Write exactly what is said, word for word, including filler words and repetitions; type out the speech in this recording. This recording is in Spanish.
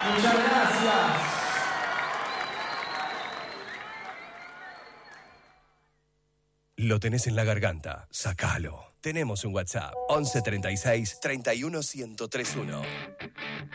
Muchas gracias. Lo tenés en la garganta, sacalo. Tenemos un WhatsApp, once treinta y seis, treinta y uno, ciento treinta y uno.